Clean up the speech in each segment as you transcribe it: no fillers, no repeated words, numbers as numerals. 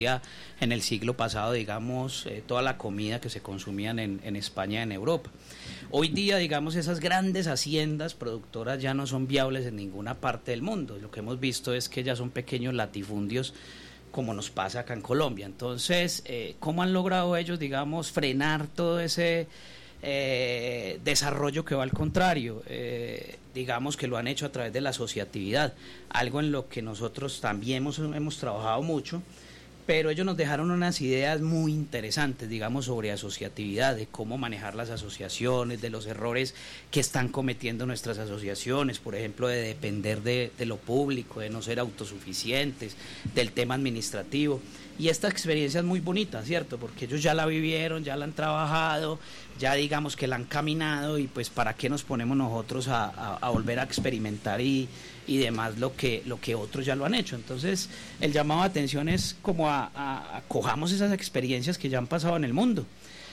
en el siglo pasado, digamos, toda la comida que se consumía en España y en Europa. Hoy día, digamos, esas grandes haciendas productoras ya no son viables en ninguna parte del mundo. Lo que hemos visto es que ya son pequeños latifundios, como nos pasa acá en Colombia. Entonces, ¿cómo han logrado ellos, digamos, frenar todo ese desarrollo que va al contrario? Digamos que lo han hecho a través de la asociatividad, algo en lo que nosotros también hemos trabajado mucho, pero ellos nos dejaron unas ideas muy interesantes, digamos, sobre asociatividad, de cómo manejar las asociaciones, de los errores que están cometiendo nuestras asociaciones, por ejemplo, de depender de lo público, de no ser autosuficientes, del tema administrativo. Y esta experiencia es muy bonita, ¿cierto? Porque ellos ya la vivieron, ya la han trabajado, ya digamos que la han caminado, y pues ¿para qué nos ponemos nosotros a volver a experimentar y demás lo que otros ya lo han hecho? Entonces el llamado de atención es como a cojamos esas experiencias que ya han pasado en el mundo,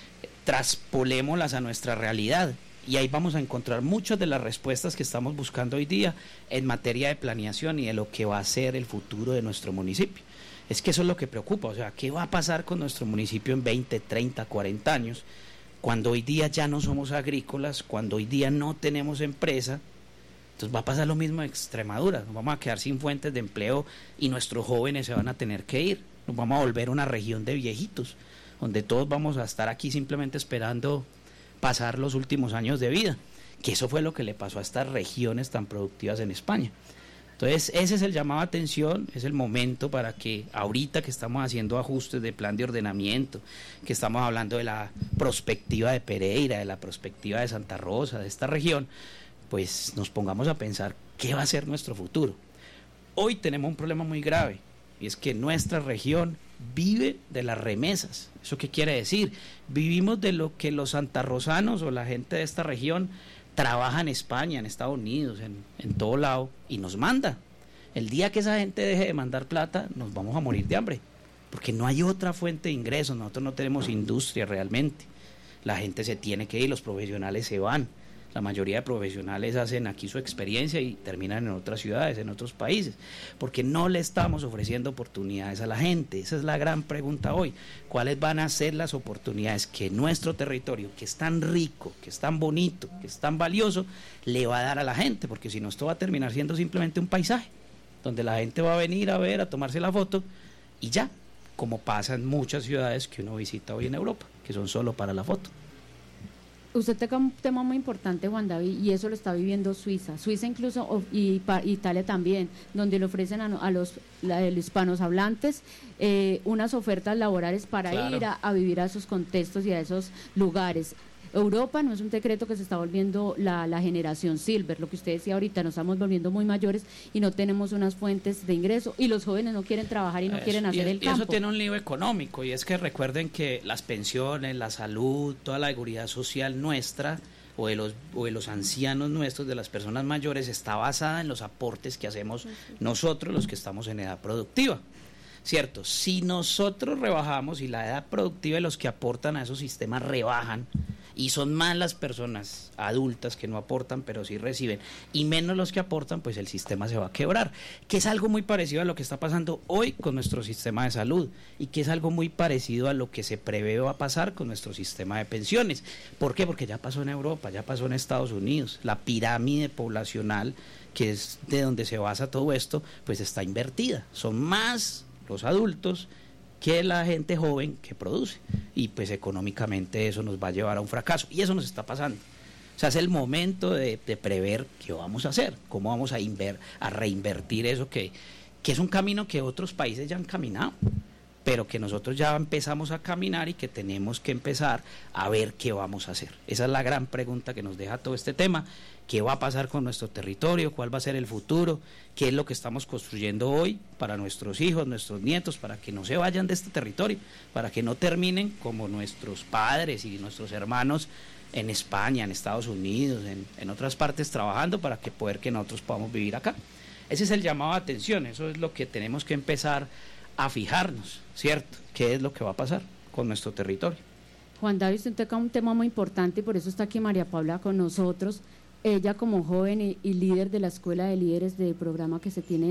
traspolémoslas a nuestra realidad, y ahí vamos a encontrar muchas de las respuestas que estamos buscando hoy día en materia de planeación y de lo que va a ser el futuro de nuestro municipio. Es que eso es lo que preocupa, o sea, ¿qué va a pasar con nuestro municipio en 20, 30, 40 años, cuando hoy día ya no somos agrícolas, cuando hoy día no tenemos empresa? Entonces va a pasar lo mismo en Extremadura, nos vamos a quedar sin fuentes de empleo y nuestros jóvenes se van a tener que ir, nos vamos a volver una región de viejitos, donde todos vamos a estar aquí simplemente esperando pasar los últimos años de vida, que eso fue lo que le pasó a estas regiones tan productivas en España. Entonces ese es el llamado a atención, es el momento para que ahorita que estamos haciendo ajustes de plan de ordenamiento, que estamos hablando de la prospectiva de Pereira, de la prospectiva de Santa Rosa, de esta región, pues nos pongamos a pensar qué va a ser nuestro futuro. Hoy tenemos un problema muy grave, y es que nuestra región vive de las remesas. ¿Eso qué quiere decir? Vivimos de lo que los santarrosanos o la gente de esta región trabaja en España, en Estados Unidos, en todo lado, y nos manda. El día que esa gente deje de mandar plata, nos vamos a morir de hambre, porque no hay otra fuente de ingresos, nosotros no tenemos industria realmente. La gente se tiene que ir, los profesionales se van. La mayoría de profesionales hacen aquí su experiencia y terminan en otras ciudades, en otros países, porque no le estamos ofreciendo oportunidades a la gente. Esa es la gran pregunta hoy. ¿Cuáles van a ser las oportunidades que nuestro territorio, que es tan rico, que es tan bonito, que es tan valioso, le va a dar a la gente? Porque si no, esto va a terminar siendo simplemente un paisaje, donde la gente va a venir a ver, a tomarse la foto, y ya, como pasa en muchas ciudades que uno visita hoy en Europa, que son solo para la foto. Usted toca un tema muy importante, Juan David, y eso lo está viviendo Suiza incluso, y Italia también, donde le ofrecen a los hispanos hablantes unas ofertas laborales para claro, ir a vivir a esos contextos y a esos lugares. Europa no es un secreto que se está volviendo la generación silver, lo que usted decía ahorita, nos estamos volviendo muy mayores y no tenemos unas fuentes de ingreso, y los jóvenes no quieren trabajar y no quieren hacer el campo. Y eso tiene un lío económico, y es que recuerden que las pensiones, la salud, toda la seguridad social nuestra, o de los ancianos nuestros, de las personas mayores, está basada en los aportes que hacemos nosotros, los que estamos en edad productiva. ¿Cierto? Si nosotros rebajamos y la edad productiva de los que aportan a esos sistemas rebajan, y son más las personas adultas que no aportan pero sí reciben, y menos los que aportan, pues el sistema se va a quebrar, que es algo muy parecido a lo que está pasando hoy con nuestro sistema de salud, y que es algo muy parecido a lo que se prevé va a pasar con nuestro sistema de pensiones. ¿Por qué? Porque ya pasó en Europa, ya pasó en Estados Unidos. La pirámide poblacional, que es de donde se basa todo esto, pues está invertida, son más los adultos que la gente joven que produce, y pues económicamente eso nos va a llevar a un fracaso, y eso nos está pasando. O sea, es el momento de prever qué vamos a hacer, cómo vamos a reinvertir eso que es un camino que otros países ya han caminado, pero que nosotros ya empezamos a caminar y que tenemos que empezar a ver qué vamos a hacer. Esa es la gran pregunta que nos deja todo este tema. ¿Qué va a pasar con nuestro territorio? ¿Cuál va a ser el futuro? ¿Qué es lo que estamos construyendo hoy para nuestros hijos, nuestros nietos, para que no se vayan de este territorio, para que no terminen como nuestros padres y nuestros hermanos en España, en Estados Unidos, en otras partes trabajando, para que poder que nosotros podamos vivir acá? Ese es el llamado de atención, eso es lo que tenemos que empezar a fijarnos, ¿cierto? ¿Qué es lo que va a pasar con nuestro territorio? Juan David, usted toca un tema muy importante, y por eso está aquí María Paula con nosotros. Ella como joven y líder de la Escuela de Líderes del programa que se tiene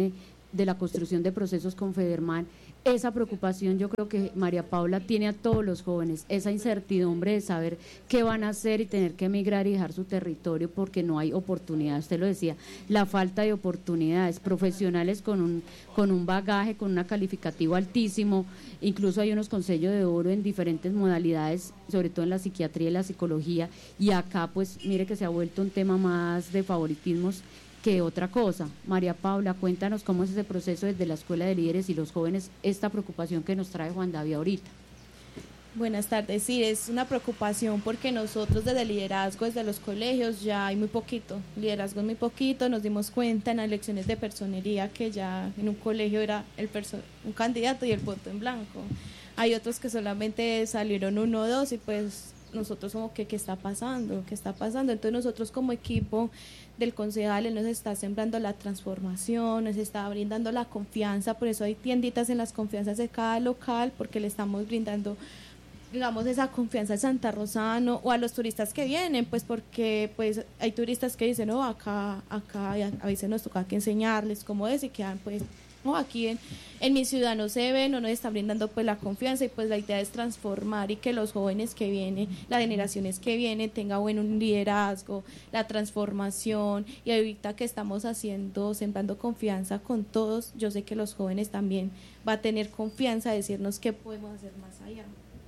de la construcción de procesos con Federman, esa preocupación yo creo que María Paula tiene a todos los jóvenes, esa incertidumbre de saber qué van a hacer y tener que emigrar y dejar su territorio porque no hay oportunidades. Usted lo decía, la falta de oportunidades, profesionales con un bagaje, con un calificativo altísimo, incluso hay unos consejos de oro en diferentes modalidades, sobre todo en la psiquiatría y la psicología, y acá pues mire que se ha vuelto un tema más de favoritismos que otra cosa. María Paula, cuéntanos cómo es ese proceso desde la Escuela de Líderes y los jóvenes, esta preocupación que nos trae Juan David ahorita. Buenas tardes, sí, es una preocupación porque nosotros desde el liderazgo, desde los colegios ya hay muy poquito, liderazgo es muy poquito, nos dimos cuenta en las lecciones de personería que ya en un colegio era un candidato y el voto en blanco, hay otros que solamente salieron 1 o 2 y pues nosotros como que ¿qué está pasando? Entonces nosotros como equipo del concejal él nos está sembrando la transformación, nos está brindando la confianza, por eso hay tienditas en las confianzas de cada local, porque le estamos brindando, digamos, esa confianza al santarrosano o a los turistas que vienen, pues porque pues hay turistas que dicen, no, acá a veces nos toca que enseñarles cómo es y quedan pues, no, aquí en mi ciudad no se ve, no nos están brindando pues la confianza y pues la idea es transformar y que los jóvenes que vienen, las generaciones que vienen tengan un liderazgo, la transformación y ahorita que estamos sembrando confianza con todos, yo sé que los jóvenes también va a tener confianza de decirnos qué podemos hacer más allá.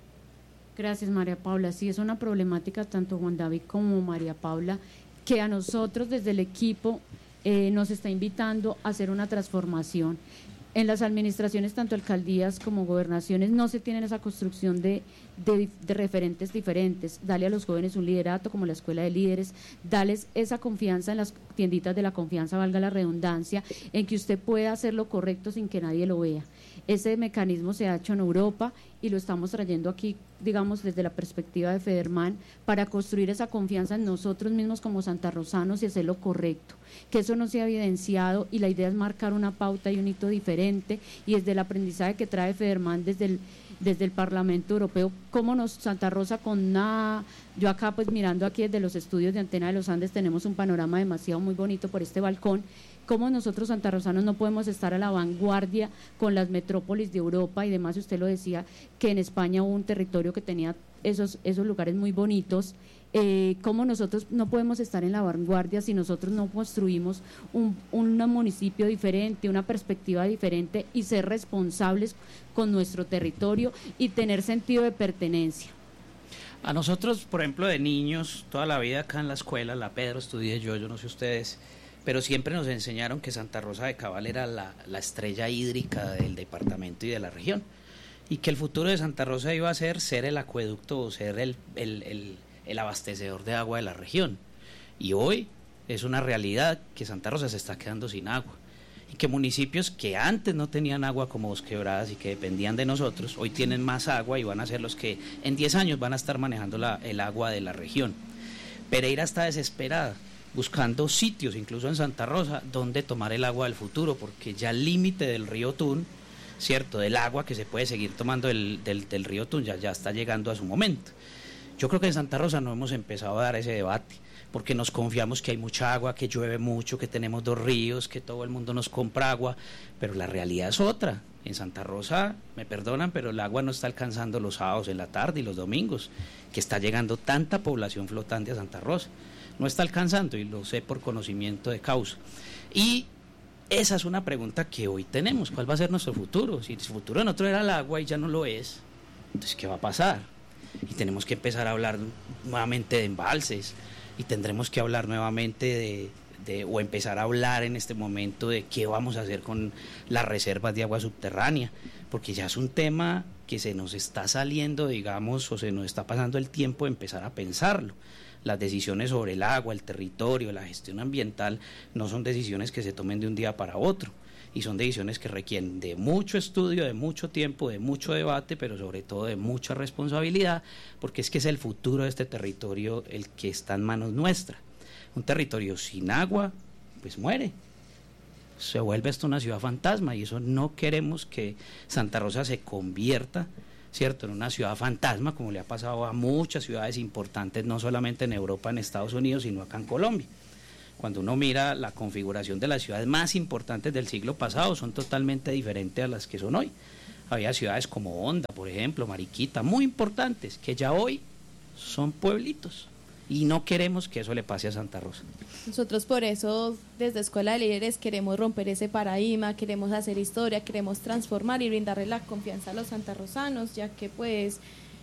Gracias María Paula, sí es una problemática tanto Juan David como María Paula que a nosotros desde el equipo nos está invitando a hacer una transformación. En las administraciones, tanto alcaldías como gobernaciones, no se tienen esa construcción de referentes diferentes. Dale a los jóvenes un liderato como la Escuela de Líderes, darles esa confianza en las tienditas de la confianza, valga la redundancia, en que usted pueda hacer lo correcto sin que nadie lo vea. Ese mecanismo se ha hecho en Europa y lo estamos trayendo aquí, digamos, desde la perspectiva de Federman, para construir esa confianza en nosotros mismos como santarrosanos y hacer lo correcto. Que eso no se ha evidenciado y la idea es marcar una pauta y un hito diferente y desde el aprendizaje que trae Federman desde el Parlamento Europeo, cómo Santa Rosa yo acá pues mirando aquí desde los estudios de Antena de los Andes tenemos un panorama demasiado muy bonito por este balcón, cómo nosotros santarrosanos no podemos estar a la vanguardia con las metrópolis de Europa y demás. Usted lo decía, que en España hubo un territorio que tenía esos lugares muy bonitos. Cómo nosotros no podemos estar en la vanguardia si nosotros no construimos un municipio diferente, una perspectiva diferente y ser responsables con nuestro territorio y tener sentido de pertenencia. A nosotros, por ejemplo, de niños, toda la vida acá en la escuela, la Pedro, estudié yo no sé ustedes, pero siempre nos enseñaron que Santa Rosa de Cabal era la estrella hídrica del departamento y de la región, y que el futuro de Santa Rosa iba a ser el acueducto o ser el abastecedor de agua de la región. Y hoy es una realidad que Santa Rosa se está quedando sin agua, y que municipios que antes no tenían agua como Bosquebradas y que dependían de nosotros, hoy tienen más agua y van a ser los que en 10 años van a estar manejando el agua de la región. Pereira está desesperada, buscando sitios, incluso en Santa Rosa, donde tomar el agua del futuro, porque ya el límite del río Tun, cierto, del agua que se puede seguir tomando del río Tun, ya está llegando a su momento. Yo creo que en Santa Rosa no hemos empezado a dar ese debate, porque nos confiamos que hay mucha agua, que llueve mucho, que tenemos 2 ríos, que todo el mundo nos compra agua, pero la realidad es otra. En Santa Rosa, me perdonan, pero el agua no está alcanzando los sábados en la tarde y los domingos, que está llegando tanta población flotante a Santa Rosa. No está alcanzando, y lo sé por conocimiento de causa. Y esa es una pregunta que hoy tenemos: ¿cuál va a ser nuestro futuro? Si el futuro de nosotros era el agua y ya no lo es, entonces ¿qué va a pasar? Y tenemos que empezar a hablar nuevamente de embalses, y tendremos que hablar nuevamente o empezar a hablar en este momento de qué vamos a hacer con las reservas de agua subterránea, porque ya es un tema que se nos está saliendo, digamos, o se nos está pasando el tiempo de empezar a pensarlo. Las decisiones sobre el agua, el territorio, la gestión ambiental no son decisiones que se tomen de un día para otro, y son decisiones que requieren de mucho estudio, de mucho tiempo, de mucho debate, pero sobre todo de mucha responsabilidad, porque es que es el futuro de este territorio el que está en manos nuestras. Un territorio sin agua, pues muere, se vuelve esto una ciudad fantasma, y eso no queremos que Santa Rosa se convierta, ¿cierto?, en una ciudad fantasma, como le ha pasado a muchas ciudades importantes, no solamente en Europa, en Estados Unidos, sino acá en Colombia. Cuando uno mira la configuración de las ciudades más importantes del siglo pasado, son totalmente diferentes a las que son hoy. Había ciudades como Honda, por ejemplo, Mariquita, muy importantes, que ya hoy son pueblitos. Y no queremos que eso le pase a Santa Rosa. Nosotros por eso, desde Escuela de Líderes, queremos romper ese paradigma, queremos hacer historia, queremos transformar y brindarle la confianza a los santarrosanos, ya que pues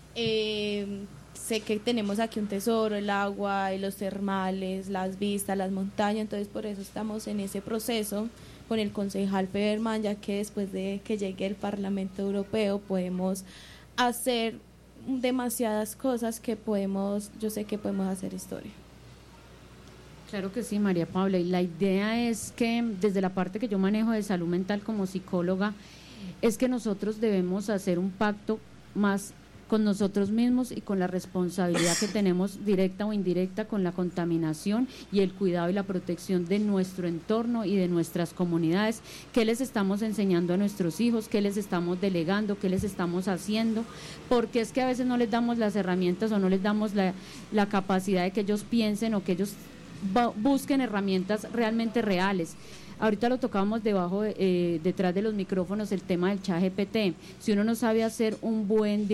sé que tenemos aquí un tesoro, el agua, y los termales, las vistas, las montañas, entonces por eso estamos en ese proceso con el concejal Federman, ya que después de que llegue el Parlamento Europeo podemos hacer demasiadas cosas que yo sé que podemos hacer historia. Claro que sí, María Paula, y la idea es que desde la parte que yo manejo de salud mental como psicóloga, es que nosotros debemos hacer un pacto más con nosotros mismos y con la responsabilidad que tenemos directa o indirecta con la contaminación y el cuidado y la protección de nuestro entorno y de nuestras comunidades. ¿Qué les estamos enseñando a nuestros hijos? ¿Qué les estamos delegando? ¿Qué les estamos haciendo? Porque es que a veces no les damos las herramientas o no les damos la capacidad de que ellos piensen o que ellos busquen herramientas realmente reales. Ahorita lo tocábamos detrás de los micrófonos, el tema del ChatGPT. Si uno no sabe hacer un buen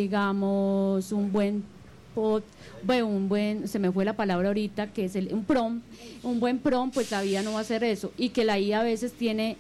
se me fue la palabra ahorita, que es un buen prompt, pues la IA no va a hacer eso. Y que la IA a veces tiene,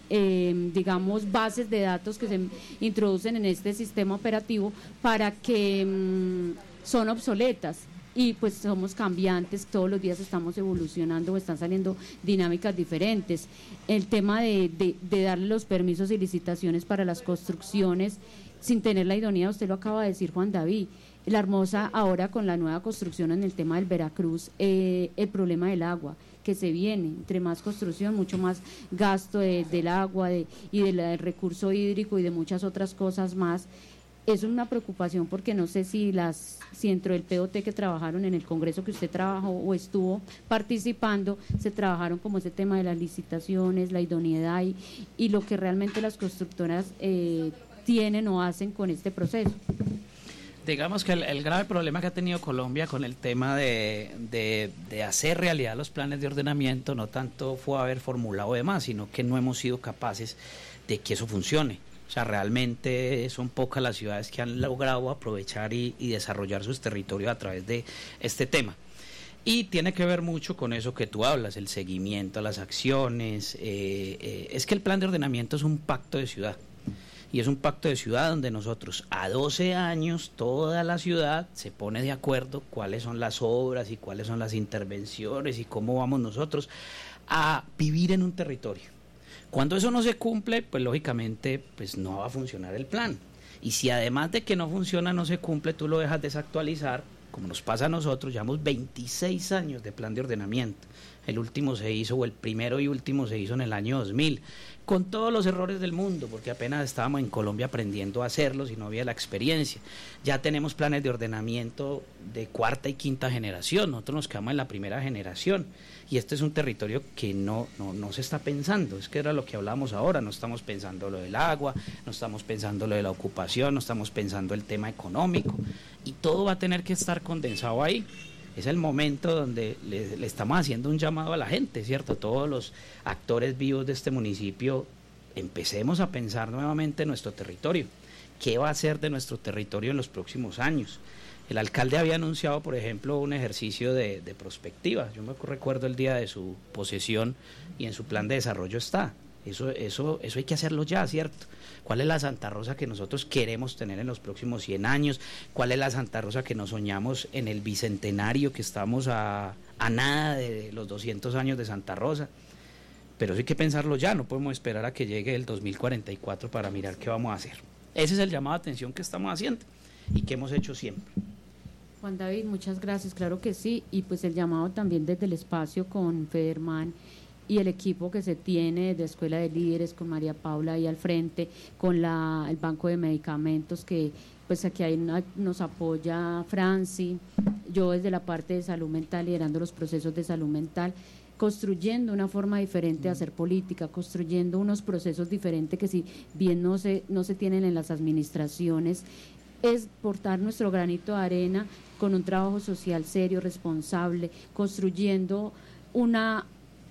bases de datos que se introducen en este sistema operativo para que son obsoletas. Y pues somos cambiantes, todos los días estamos evolucionando o están saliendo dinámicas diferentes. El tema de darle los permisos y licitaciones para las construcciones sin tener la idoneidad, usted lo acaba de decir, Juan David. La Hermosa ahora con la nueva construcción en el tema del Veracruz, el problema del agua que se viene, entre más construcción, mucho más gasto del agua y del recurso hídrico y de muchas otras cosas más. Es una preocupación porque no sé si dentro del POT que trabajaron en el Congreso que usted trabajó o estuvo participando, se trabajaron como ese tema de las licitaciones, la idoneidad y lo que realmente las constructoras tienen o hacen con este proceso. Digamos que el grave problema que ha tenido Colombia con el tema de hacer realidad los planes de ordenamiento no tanto fue haber formulado demás, sino que no hemos sido capaces de que eso funcione. O sea, realmente son pocas las ciudades que han logrado aprovechar y desarrollar sus territorios a través de este tema. Y tiene que ver mucho con eso que tú hablas, el seguimiento a las acciones. Es que el plan de ordenamiento es un pacto de ciudad. Y es un pacto de ciudad donde nosotros a 12 años toda la ciudad se pone de acuerdo cuáles son las obras y cuáles son las intervenciones y cómo vamos nosotros a vivir en un territorio. Cuando eso no se cumple, pues lógicamente pues no va a funcionar el plan. Y si además de que no funciona, no se cumple, tú lo dejas desactualizar, como nos pasa a nosotros, llevamos 26 años de plan de ordenamiento. El último se hizo, o el primero y último se hizo en el año 2000, con todos los errores del mundo, porque apenas estábamos en Colombia aprendiendo a hacerlos y no había la experiencia. Ya tenemos planes de ordenamiento de cuarta y quinta generación, nosotros nos quedamos en la primera generación, y este es un territorio que no se está pensando, es que era lo que hablábamos ahora, no estamos pensando lo del agua, no estamos pensando lo de la ocupación, no estamos pensando el tema económico, y todo va a tener que estar condensado ahí. Es el momento donde le estamos haciendo un llamado a la gente, ¿cierto? Todos los actores vivos de este municipio, empecemos a pensar nuevamente en nuestro territorio. ¿Qué va a ser de nuestro territorio en los próximos años? El alcalde había anunciado, por ejemplo, un ejercicio de prospectiva. Yo me recuerdo el día de su posesión y en su plan de desarrollo está. Eso hay que hacerlo ya, ¿cierto? ¿Cuál es la Santa Rosa que nosotros queremos tener en los próximos 100 años? ¿Cuál es la Santa Rosa que nos soñamos en el bicentenario, que estamos a nada de los 200 años de Santa Rosa? Pero eso hay que pensarlo ya, no podemos esperar a que llegue el 2044 para mirar qué vamos a hacer. Ese es el llamado de atención que estamos haciendo y que hemos hecho siempre. Juan David, muchas gracias, claro que sí, y pues el llamado también desde el espacio con Federman y el equipo que se tiene de Escuela de Líderes, con María Paula ahí al frente, con el Banco de Medicamentos, que pues aquí nos apoya Franci, yo desde la parte de salud mental, liderando los procesos de salud mental, construyendo una forma diferente de hacer política, construyendo unos procesos diferentes que si bien no se tienen en las administraciones, es portar nuestro granito de arena con un trabajo social serio, responsable, construyendo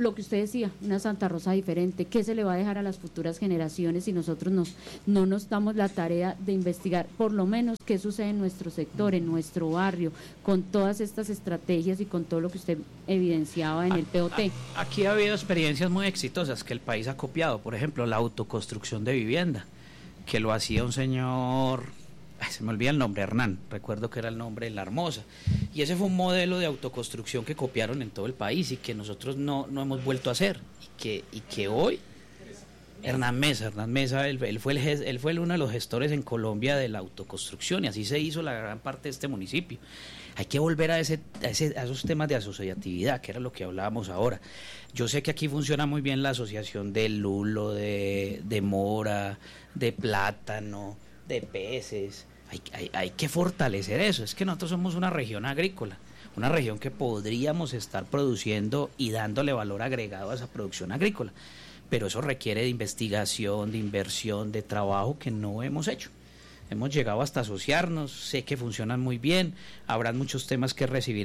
lo que usted decía, una Santa Rosa diferente, ¿qué se le va a dejar a las futuras generaciones si nosotros no nos damos la tarea de investigar por lo menos qué sucede en nuestro sector, en nuestro barrio, con todas estas estrategias y con todo lo que usted evidenciaba en el POT? Aquí ha habido experiencias muy exitosas que el país ha copiado, por ejemplo, la autoconstrucción de vivienda, que lo hacía un señor, se me olvida el nombre, Hernán, recuerdo que era el nombre de La Hermosa, y ese fue un modelo de autoconstrucción que copiaron en todo el país y que nosotros no hemos vuelto a hacer, y que hoy Hernán Mesa, él fue uno de los gestores en Colombia de la autoconstrucción, y así se hizo la gran parte de este municipio. Hay que volver a esos temas de asociatividad, que era lo que hablábamos ahora. Yo sé que aquí funciona muy bien la asociación de lulo, de mora, de plátano, de peces. Hay que fortalecer eso. Es que nosotros somos una región agrícola, una región que podríamos estar produciendo y dándole valor agregado a esa producción agrícola, pero eso requiere de investigación, de inversión, de trabajo que no hemos hecho. Hemos llegado hasta asociarnos, sé que funcionan muy bien, habrán muchos temas que revisar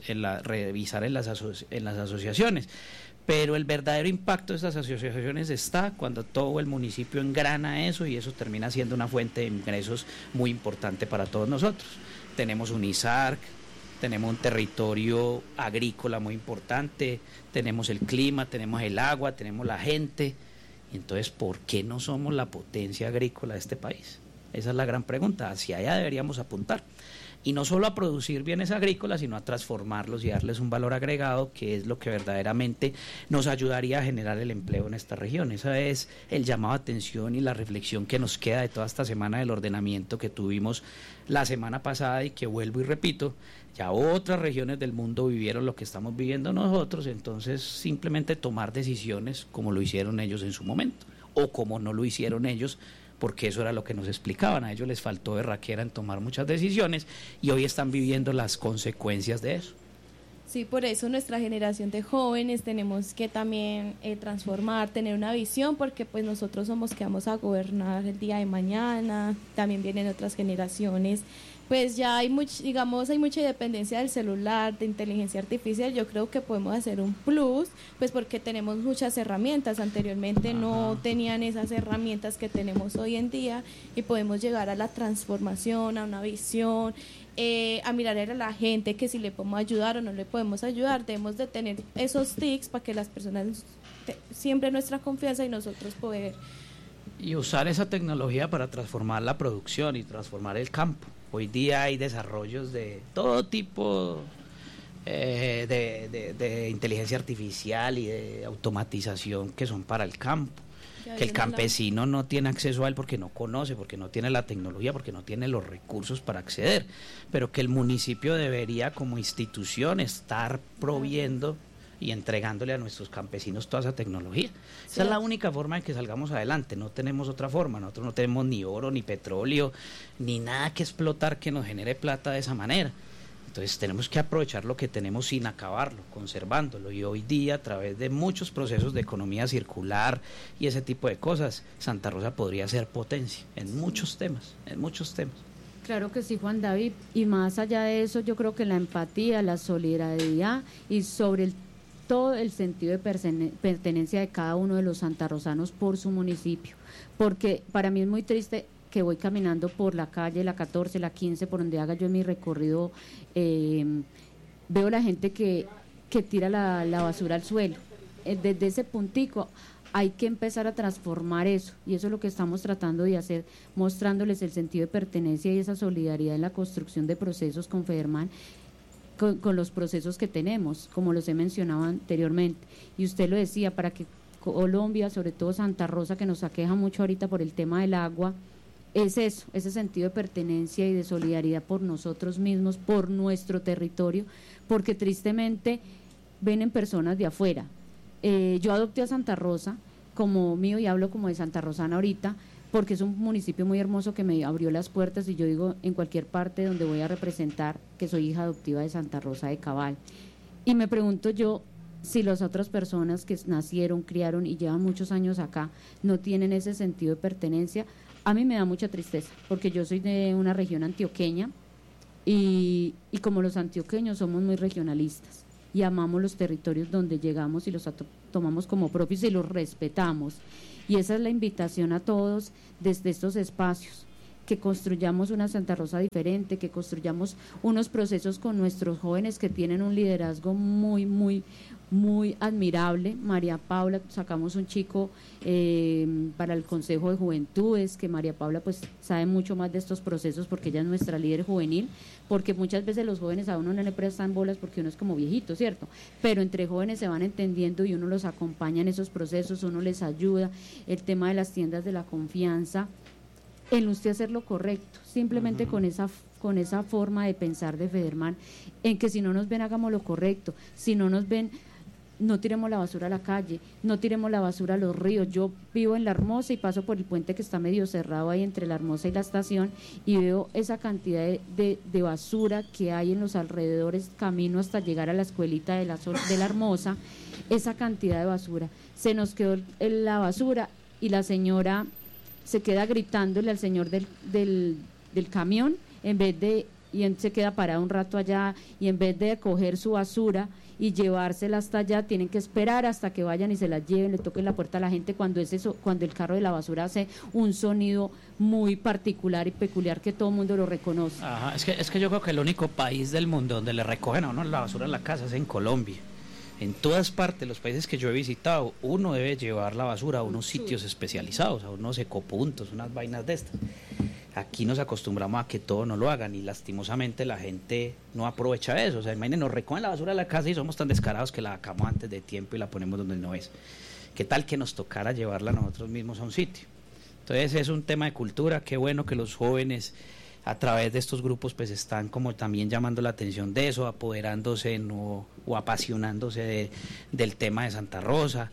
en las asociaciones, pero el verdadero impacto de estas asociaciones está cuando todo el municipio engrana eso, y eso termina siendo una fuente de ingresos muy importante para todos nosotros. Tenemos un ISARC, tenemos un territorio agrícola muy importante, tenemos el clima, tenemos el agua, tenemos la gente. Entonces, ¿por qué no somos la potencia agrícola de este país? Esa es la gran pregunta, hacia allá deberíamos apuntar. Y no solo a producir bienes agrícolas, sino a transformarlos y darles un valor agregado, que es lo que verdaderamente nos ayudaría a generar el empleo en esta región. Esa es el llamado a atención y la reflexión que nos queda de toda esta semana del ordenamiento que tuvimos la semana pasada, y que, vuelvo y repito, ya otras regiones del mundo vivieron lo que estamos viviendo nosotros. Entonces, simplemente tomar decisiones como lo hicieron ellos en su momento, o como no lo hicieron ellos, porque eso era lo que nos explicaban. A ellos les faltó berraquera en tomar muchas decisiones y hoy están viviendo las consecuencias de eso. Sí, por eso nuestra generación de jóvenes tenemos que también transformar, tener una visión, porque pues nosotros somos que vamos a gobernar el día de mañana, también vienen otras generaciones. Pues ya hay hay mucha dependencia del celular, de inteligencia artificial. Yo creo que podemos hacer un plus, pues porque tenemos muchas herramientas. Anteriormente no tenían esas herramientas que tenemos hoy en día, y podemos llegar a la transformación, a una visión, a mirar a la gente, que si le podemos ayudar o no le podemos ayudar. Debemos de tener esos tics para que las personas siempre nuestra confianza y nosotros poder. Y usar esa tecnología para transformar la producción y transformar el campo. Hoy día hay desarrollos de todo tipo de inteligencia artificial y de automatización que son para el campo, que el campesino no tiene acceso a él porque no conoce, porque no tiene la tecnología, porque no tiene los recursos para acceder, pero que el municipio debería, como institución, estar proviendo y entregándole a nuestros campesinos toda esa tecnología. Sí. Esa es la única forma de que salgamos adelante. No tenemos otra forma. Nosotros no tenemos ni oro, ni petróleo, ni nada que explotar que nos genere plata de esa manera. Entonces tenemos que aprovechar lo que tenemos sin acabarlo, conservándolo. Y hoy día, a través de muchos procesos de economía circular y ese tipo de cosas, Santa Rosa podría ser potencia en muchos temas, Claro que sí, Juan David. Y más allá de eso, yo creo que la empatía, la solidaridad y sobre todo el sentido de pertenencia de cada uno de los santarrosanos por su municipio, porque para mí es muy triste que voy caminando por la calle, la 14, la 15, por donde haga yo mi recorrido, veo la gente que tira la basura al suelo. Desde ese puntico hay que empezar a transformar eso, y eso es lo que estamos tratando de hacer, mostrándoles el sentido de pertenencia y esa solidaridad en la construcción de procesos con Federman, con los procesos que tenemos, como los he mencionado anteriormente. Y usted lo decía, para que Colombia, sobre todo Santa Rosa, que nos aqueja mucho ahorita por el tema del agua, es eso, ese sentido de pertenencia y de solidaridad por nosotros mismos, por nuestro territorio, porque tristemente vienen personas de afuera. Yo adopté a Santa Rosa como mío y hablo como de Santa Rosana ahorita, porque es un municipio muy hermoso que me abrió las puertas, y yo digo en cualquier parte donde voy a representar que soy hija adoptiva de Santa Rosa de Cabal. Y me pregunto yo si las otras personas que nacieron, criaron y llevan muchos años acá no tienen ese sentido de pertenencia. A mí me da mucha tristeza, porque yo soy de una región antioqueña y como los antioqueños somos muy regionalistas. y amamos los territorios donde llegamos y los tomamos como propios y los respetamos. Y esa es la invitación a todos desde estos espacios, que construyamos una Santa Rosa diferente, que construyamos unos procesos con nuestros jóvenes que tienen un liderazgo muy, muy, muy admirable. María Paula, sacamos un chico para el Consejo de Juventudes, que María Paula pues sabe mucho más de estos procesos porque ella es nuestra líder juvenil, porque muchas veces los jóvenes a uno no le prestan bolas porque uno es como viejito, ¿cierto? Pero entre jóvenes se van entendiendo y uno los acompaña en esos procesos, uno les ayuda. El tema de las tiendas de la confianza, en usted hacer lo correcto, simplemente con esa forma de pensar de Federman, en que si no nos ven hagamos lo correcto, si no nos ven no tiremos la basura a la calle, no tiremos la basura a los ríos. Yo vivo en La Hermosa y paso por el puente que está medio cerrado ahí entre La Hermosa y la estación y veo esa cantidad de basura que hay en los alrededores, camino hasta llegar a la escuelita de la Hermosa, esa cantidad de basura. Se nos quedó la basura y la señora se queda gritándole al señor del camión, se queda parado un rato allá, y en vez de coger su basura y llevársela hasta allá, tienen que esperar hasta que vayan y se la lleven, le toquen la puerta a la gente cuando el carro de la basura hace un sonido muy particular y peculiar que todo el mundo lo reconoce. Ajá, es que yo creo que el único país del mundo donde le recogen a uno la basura en la casa es en Colombia. En todas partes, los países que yo he visitado, uno debe llevar la basura a unos sitios especializados, a unos ecopuntos, unas vainas de estas. Aquí nos acostumbramos a que todo no lo hagan y lastimosamente la gente no aprovecha eso. O sea, imagínense, nos recogen la basura de la casa y somos tan descarados que la sacamos antes de tiempo y la ponemos donde no es. ¿Qué tal que nos tocara llevarla nosotros mismos a un sitio? Entonces es un tema de cultura. Qué bueno que los jóvenes a través de estos grupos pues están como también llamando la atención de eso, apoderándose o apasionándose del tema de Santa Rosa.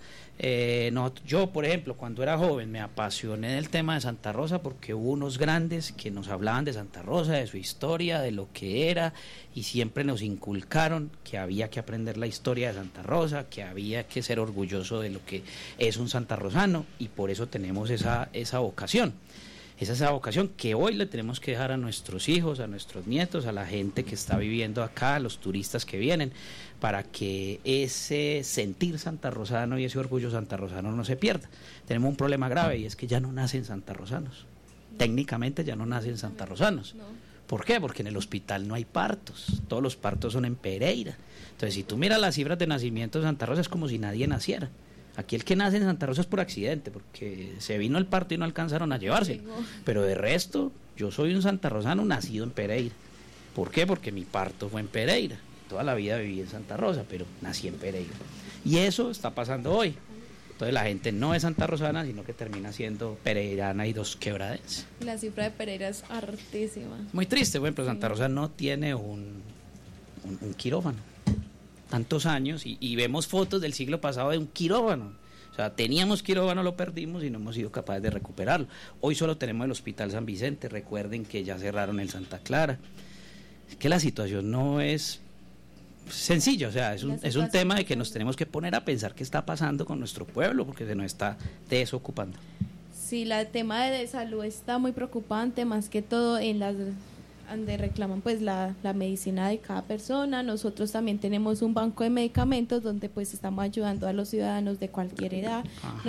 Yo, por ejemplo, cuando era joven me apasioné del tema de Santa Rosa porque hubo unos grandes que nos hablaban de Santa Rosa, de su historia, de lo que era, y siempre nos inculcaron que había que aprender la historia de Santa Rosa, que había que ser orgulloso de lo que es un santarrosano, y por eso tenemos esa vocación. Esa es la vocación que hoy le tenemos que dejar a nuestros hijos, a nuestros nietos, a la gente que está viviendo acá, a los turistas que vienen, para que ese sentir santarrosano y ese orgullo santarrosano no se pierda. Tenemos un problema grave y es que ya no nacen santarrosanos. Técnicamente ya no nacen santarrosanos. ¿Por qué? Porque en el hospital no hay partos, todos los partos son en Pereira. Entonces, si tú miras las cifras de nacimiento de Santa Rosa, es como si nadie naciera. Aquí el que nace en Santa Rosa es por accidente, porque se vino el parto y no alcanzaron a llevárselo. Pero de resto, yo soy un santarrosano nacido en Pereira. ¿Por qué? Porque mi parto fue en Pereira. Toda la vida viví en Santa Rosa, pero nací en Pereira. Y eso está pasando hoy. Entonces la gente no es santarrosana, sino que termina siendo pereirana y dos quebradense. La cifra de Pereira es hartísima. Muy triste, bueno, pero Santa Rosa no tiene un quirófano. Tantos años y vemos fotos del siglo pasado de un quirófano. O sea, teníamos quirófano, lo perdimos y no hemos sido capaces de recuperarlo. Hoy solo tenemos el Hospital San Vicente, recuerden que ya cerraron el Santa Clara. Es que la situación no es sencilla, o sea, es un tema de que nos tenemos que poner a pensar qué está pasando con nuestro pueblo, porque se nos está desocupando. Sí, el tema de salud está muy preocupante, más que todo en las donde reclaman pues la medicina de cada persona. Nosotros también tenemos un banco de medicamentos donde pues estamos ayudando a los ciudadanos de cualquier edad.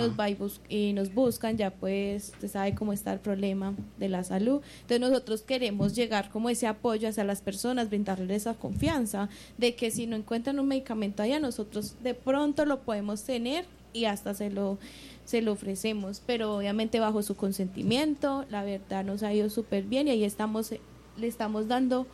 Nos buscan, ya pues usted sabe cómo está el problema de la salud. Entonces nosotros queremos llegar como ese apoyo hacia las personas, brindarles esa confianza de que si no encuentran un medicamento allá, nosotros de pronto lo podemos tener y hasta se lo ofrecemos, pero obviamente bajo su consentimiento. La verdad nos ha ido súper bien y ahí le estamos dando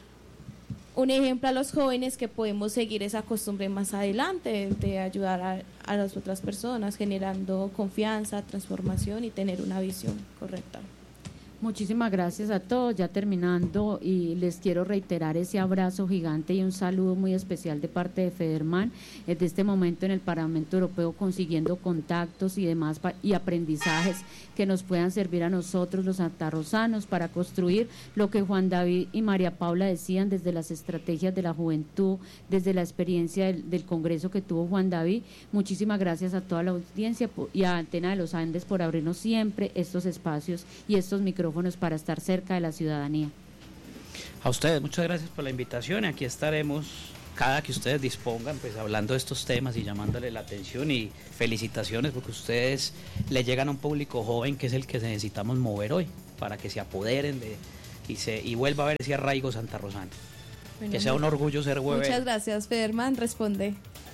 un ejemplo a los jóvenes que podemos seguir esa costumbre más adelante de ayudar a las otras personas, generando confianza, transformación y tener una visión correcta. Muchísimas gracias a todos, ya terminando, y les quiero reiterar ese abrazo gigante y un saludo muy especial de parte de Federman, desde este momento en el Parlamento Europeo, consiguiendo contactos y demás y aprendizajes que nos puedan servir a nosotros los santarrosanos para construir lo que Juan David y María Paula decían desde las estrategias de la juventud, desde la experiencia del Congreso que tuvo Juan David. Muchísimas gracias a toda la audiencia y a Antena de los Andes por abrirnos siempre estos espacios y estos micrófonos para estar cerca de la ciudadanía. A ustedes, muchas gracias por la invitación. Aquí estaremos cada que ustedes dispongan, pues hablando de estos temas y llamándole la atención, y felicitaciones porque ustedes le llegan a un público joven que es el que necesitamos mover hoy para que se apoderen y vuelva a ver ese arraigo santarrosano. Bueno, que sea un orgullo ser huevero. Muchas gracias, Federman. Responde.